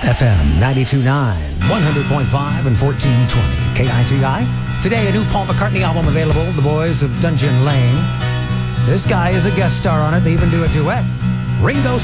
FM 92.9, 100.5, and 1420 KITI. Today, a new Paul McCartney album available, The Boys of Dungeon Lane. This guy is a guest star on it. They even do a duet. Ringo